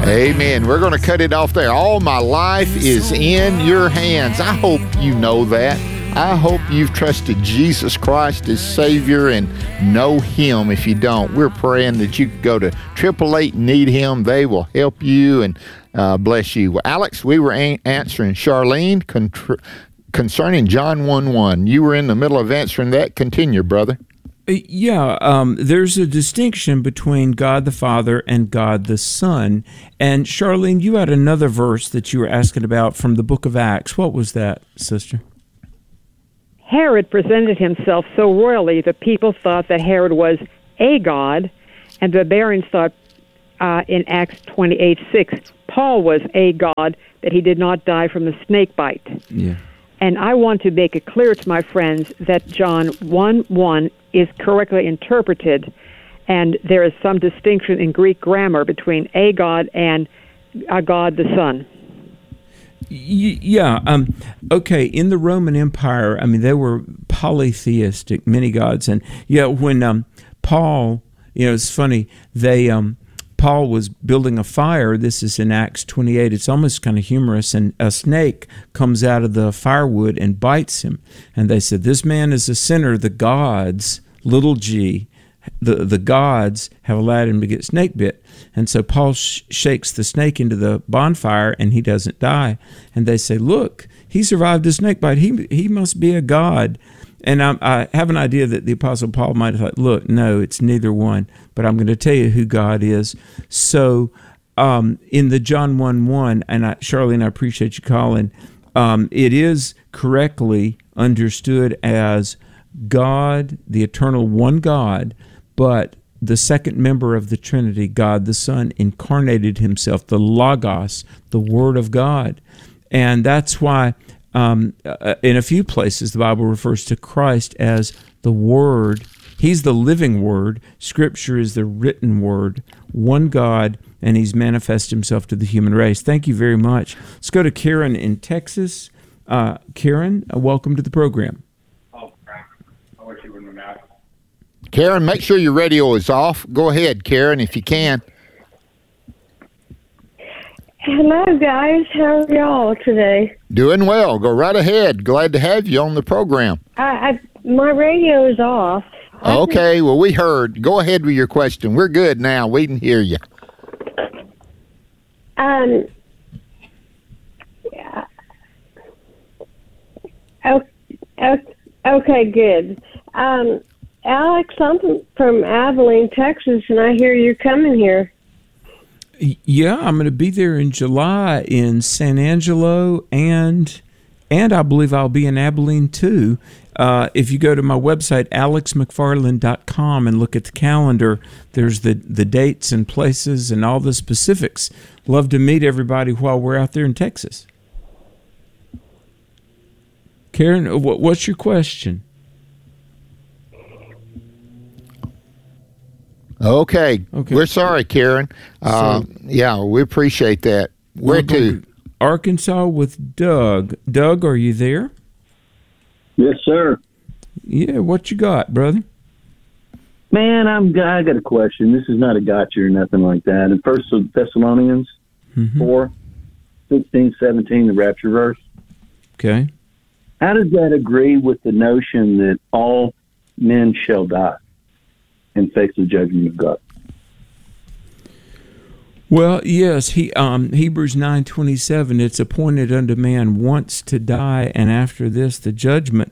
Amen. We're going to cut it off there. All my life is in your hands. I hope you know that. I hope you've trusted Jesus Christ as Savior and know Him. If you don't, we're praying that you can go to 888 Need Him. They will help you and bless you. Well, Alex, we were answering Charlene concerning John 1:1. You were in the middle of answering that. Continue, brother. There's a distinction between God the Father and God the Son. And Charlene, you had another verse that you were asking about from the book of Acts. What was that, sister? Herod presented himself so royally that people thought that Herod was a god, and the barbarians thought in Acts 28:6, Paul was a god, that he did not die from the snake bite. Yeah. And I want to make it clear to my friends that John 1:1 is correctly interpreted, and there is some distinction in Greek grammar between a God and a God the Son. Okay, in the Roman Empire, I mean, they were polytheistic, many gods. And when Paul, it's funny, Paul was building a fire. This is in Acts 28. It's almost kind of humorous. And a snake comes out of the firewood and bites him. And they said, this man is a sinner. The gods, little g, the gods have allowed him to get snake bit. And so Paul shakes the snake into the bonfire and he doesn't die. And they say, look, he survived a snake bite. He must be a god. And I have an idea that the Apostle Paul might have thought, look, no, it's neither one, but I'm going to tell you who God is. So in the John 1:1, and Charlene, I appreciate you calling, it is correctly understood as God, the eternal one God, but the second member of the Trinity, God the Son, incarnated himself, the Logos, the Word of God. And that's why in a few places, the Bible refers to Christ as the Word. He's the living Word. Scripture is the written Word. One God, and He's manifested Himself to the human race. Thank you very much. Let's go to Karen in Texas. Karen, welcome to the program. Oh, I wish you wouldn't have asked. Karen, make sure your radio is off. Go ahead, Karen, if you can. Hello, guys. How are y'all today? Doing well. Go right ahead. Glad to have you on the program. My radio is off. Okay, well, we heard. Go ahead with your question. We're good now. We can hear you. Yeah. Okay, good. Alex, I'm from Abilene, Texas, and I hear you're coming here. Yeah, I'm going to be there in July in San Angelo, and I believe I'll be in Abilene too. If you go to my website, alexmcfarland.com, and look at the calendar, there's the dates and places and all the specifics. Love to meet everybody while we're out there in Texas. Karen, what's your question? Okay. We're sorry, Karen. Yeah, we appreciate that. Where to? Arkansas with Doug. Doug, are you there? Yes, sir. Yeah, what you got, brother? Man, I got a question. This is not a gotcha or nothing like that. In 1 Thessalonians 4:16-17, the rapture verse. Okay. How does that agree with the notion that all men shall die and face the judgment of God? Well, yes, Hebrews 9:27, it's appointed unto man once to die, and after this the judgment.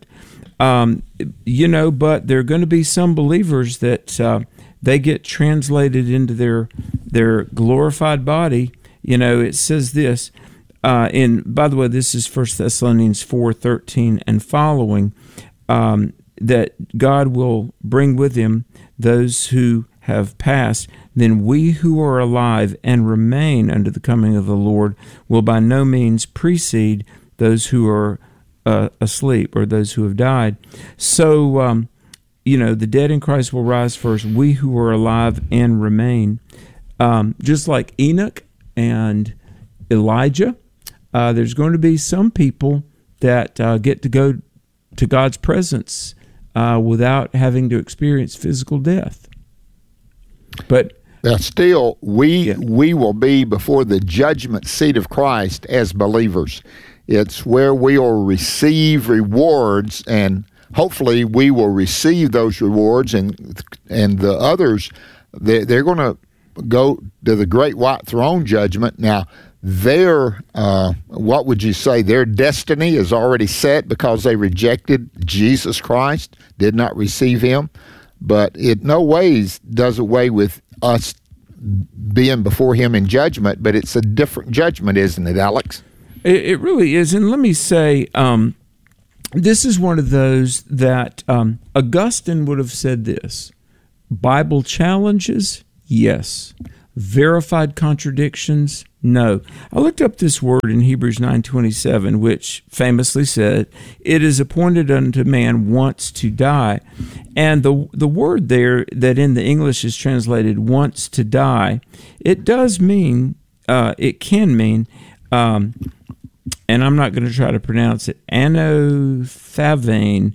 But there are going to be some believers that they get translated into their glorified body. It says this, by the way, this is 1 Thessalonians 4:13 and following, that God will bring with Him those who have passed. Then we who are alive and remain unto the coming of the Lord will by no means precede those who are asleep or those who have died. So, the dead in Christ will rise first. We who are alive and remain. Just like Enoch and Elijah, there's going to be some people that get to go to God's presence without having to experience physical death. But Still, we will be before the judgment seat of Christ as believers. It's where we will receive rewards, and hopefully we will receive those rewards, and the others, they're going to go to the great white throne judgment. Now, their, what would you say, their destiny is already set because they rejected Jesus Christ, did not receive him, but it no ways does away with us being before him in judgment, but it's a different judgment, isn't it, Alex? It really is. And let me say, this is one of those that Augustine would have said this: Bible challenges, yes. Verified contradictions, no. I looked up this word in Hebrews 9:27, which famously said, "It is appointed unto man once to die." And the word there that in the English is translated "once to die," it does mean, it can mean, and I'm not going to try to pronounce it, anothavane.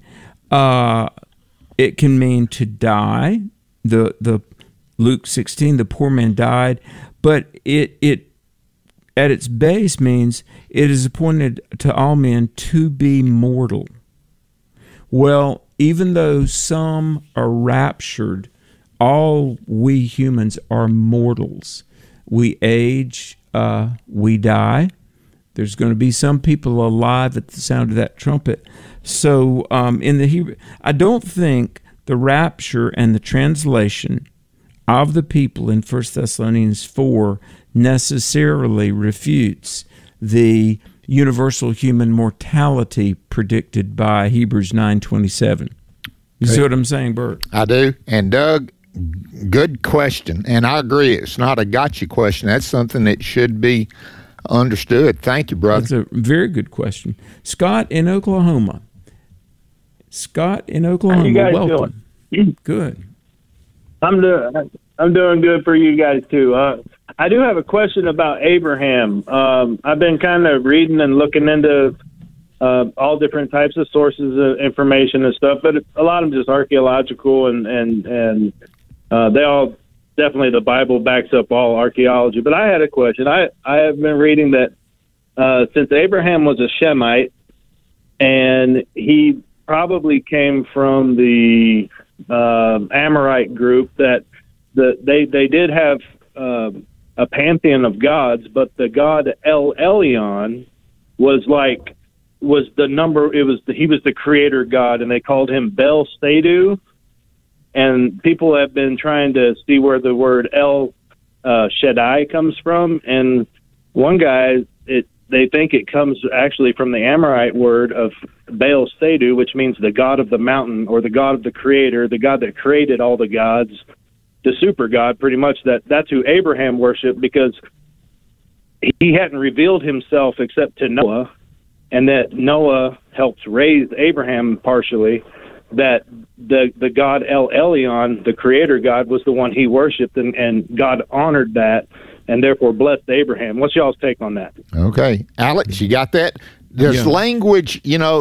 It can mean to die. The Luke 16, the poor man died, but it at its base means it is appointed to all men to be mortal. Well, even though some are raptured, all we humans are mortals. We age, we die. There's going to be some people alive at the sound of that trumpet. So in the Hebrew, I don't think the rapture and the translation of the people in 1 Thessalonians 4 necessarily refutes the universal human mortality predicted by Hebrews 9:27. You see what I'm saying, Bert? I do. And Doug, good question. And I agree, it's not a gotcha question. That's something that should be understood. Thank you, brother. That's a very good question. Scott in Oklahoma. How you guys welcome. Doing? Good. I'm doing good for you guys too. I do have a question about Abraham. I've been kind of reading and looking into all different types of sources of information and stuff, but a lot of them just archaeological, and they all, definitely the Bible backs up all archaeology. But I had a question. I have been reading that since Abraham was a Shemite, and he probably came from the Amorite group, that they did have a pantheon of gods, but the god El Elyon was the number. He was the creator god, and they called him Bel Stadu. And people have been trying to see where the word El Shaddai comes from, and one guy, they think it comes actually from the Amorite word of Baal Stadu, which means the god of the mountain, or the god of the creator, the god that created all the gods, the super god, pretty much. That's who Abraham worshiped, because he hadn't revealed himself except to Noah, and that Noah helped raise Abraham partially, that the god El Elyon, the creator god, was the one he worshipped, and God honored that, and therefore blessed Abraham. What's y'all's take on that? Okay. Alex, you got that? There's language,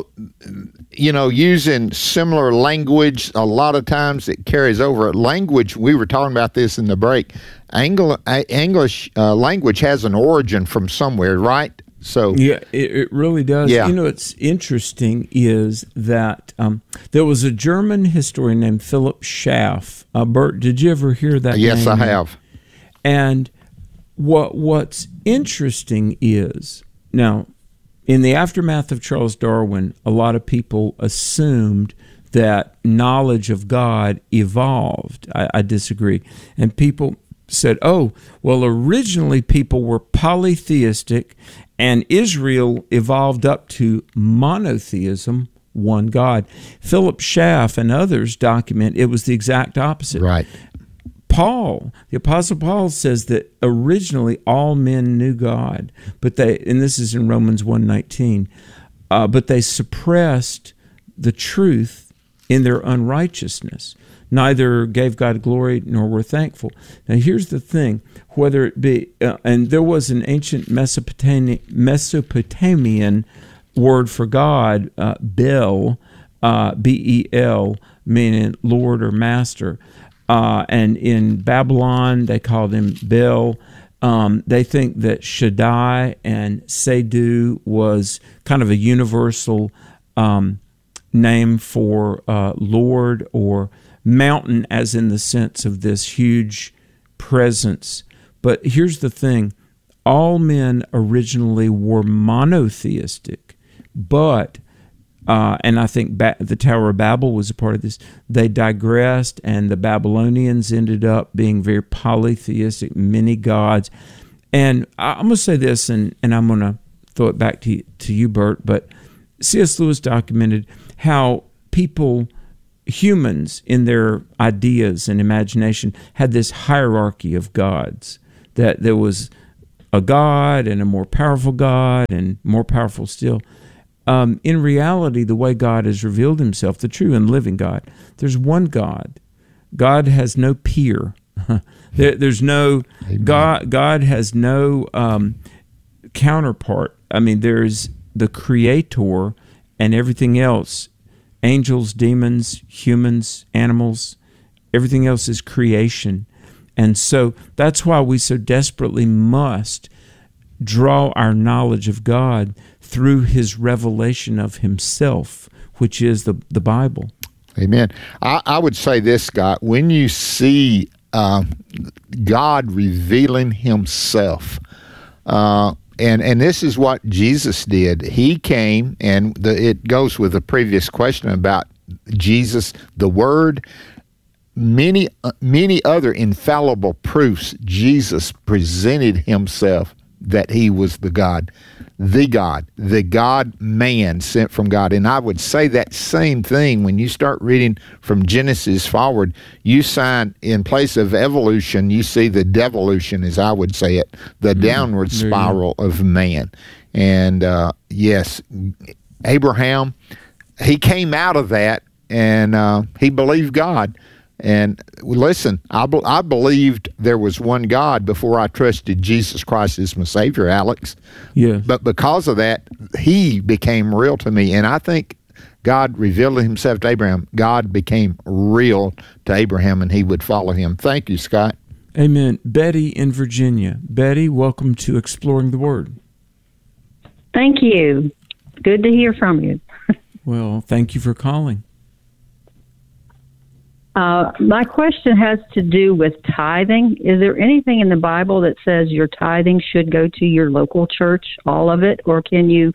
using similar language, a lot of times it carries over. Language, we were talking about this in the break, English language has an origin from somewhere, right? So yeah, it really does. Yeah. What's interesting is that there was a German historian named Philip Schaff. Bert, did you ever hear that name? Yes, I have. And what's interesting is, now, in the aftermath of Charles Darwin, a lot of people assumed that knowledge of God evolved. I disagree. And people said, oh, well, originally people were polytheistic, and Israel evolved up to monotheism, one God. Philip Schaff and others document it was the exact opposite. Right. Paul, the Apostle Paul, says that originally all men knew God, but and this is in Romans 1:19, but they suppressed the truth in their unrighteousness. Neither gave God glory nor were thankful. Now here's the thing, whether it be, and there was an ancient Mesopotamian word for God, Bel, B-E-L, meaning Lord or Master. and in Babylon they called him Bel. They think that Shaddai and Sadu was kind of a universal name for Lord or mountain, as in the sense of this huge presence. But here's the thing. All men originally were monotheistic, but, and I think the Tower of Babel was a part of this, they digressed, and the Babylonians ended up being very polytheistic, many gods. And I'm going to say this, and I'm going to throw it back to you, Bert, but C.S. Lewis documented how humans in their ideas and imagination had this hierarchy of gods, that there was a God and a more powerful God and more powerful still. In reality, the way God has revealed himself, the true and living God, there's one God. God has no peer. There's no God. God has no counterpart. I mean, there's the Creator and everything else. Angels, demons, humans, animals, everything else is creation. And so that's why we so desperately must draw our knowledge of God through his revelation of himself, which is the Bible. Amen. I would say this, Scott, when you see God revealing himself, and this is what Jesus did. He came, and it goes with the previous question about Jesus, the Word. Many other infallible proofs, Jesus presented himself that he was the God-man sent from God. And I would say that same thing when you start reading from Genesis forward. You find, in place of evolution, you see the devolution, as I would say it, the downward spiral of man. And yes, Abraham, he came out of that, and he believed God. And listen, I believed there was one God before I trusted Jesus Christ as my Savior, Alex. Yeah. But because of that, he became real to me. And I think God revealed himself to Abraham. God became real to Abraham, and he would follow him. Thank you, Scott. Amen. Betty in Virginia. Betty, welcome to Exploring the Word. Thank you. Good to hear from you. Well, thank you for calling. My question has to do with tithing. Is there anything in the Bible that says your tithing should go to your local church, all of it, or can you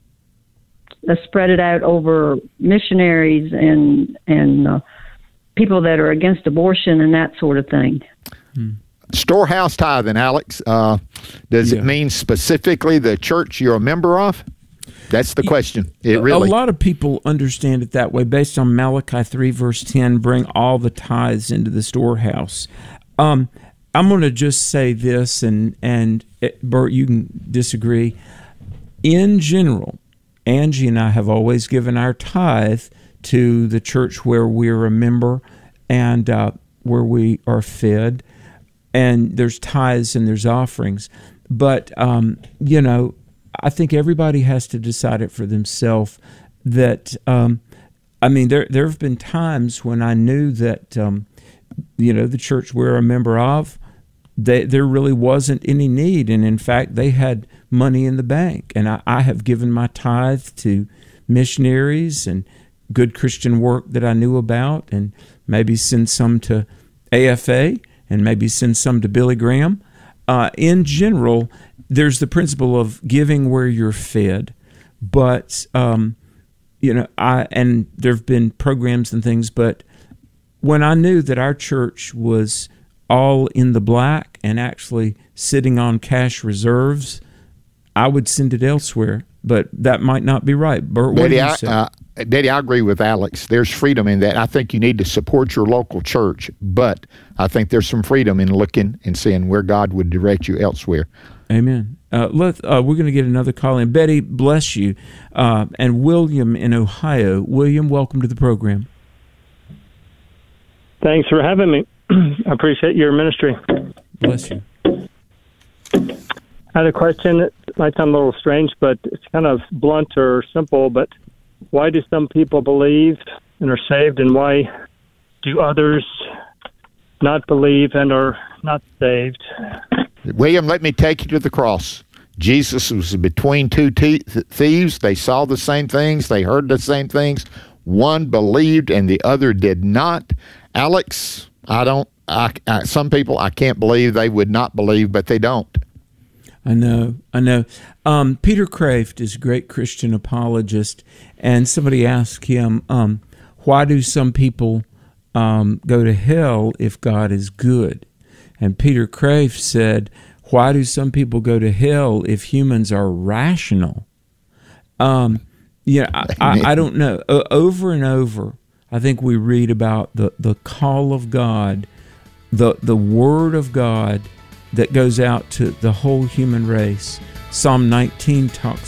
spread it out over missionaries and people that are against abortion and that sort of thing? Storehouse tithing, Alex. Does it mean specifically the church you're a member of? That's the question. A lot of people understand it that way based on Malachi 3, verse 10, bring all the tithes into the storehouse. I'm going to just say this, and Bert, you can disagree. In general, Angie and I have always given our tithe to the church where we're a member and where we are fed. And there's tithes and there's offerings. But, I think everybody has to decide it for themselves. That there have been times when I knew that the church we're a member of, there really wasn't any need, and in fact they had money in the bank, and I have given my tithe to missionaries and good Christian work that I knew about, and maybe send some to AFA, and maybe send some to Billy Graham. In general, there's the principle of giving where you're fed, but and there have been programs and things, but when I knew that our church was all in the black and actually sitting on cash reserves, I would send it elsewhere. But that might not be right. Bert, what do you say? Betty, I agree with Alex. There's freedom in that. I think you need to support your local church, but I think there's some freedom in looking and seeing where God would direct you elsewhere. Amen. We're going to get another call in. Betty, bless you. And William in Ohio. William, welcome to the program. Thanks for having me. I appreciate your ministry. Bless you. I had a question. It might sound a little strange, but it's kind of blunt or simple, but why do some people believe and are saved, and why do others not believe and are not saved. William, let me take you to the cross. Jesus was between two thieves. They saw the same things. They heard the same things. One believed and the other did not. Alex, some people, I can't believe they would not believe, but they don't. I know. Peter Kraft is a great Christian apologist, and somebody asked him, why do some people go to hell if God is good? And Peter Kraft said, why do some people go to hell if humans are rational? I don't know. Over and over, I think we read about the call of God, the word of God that goes out to the whole human race. Psalm 19 talks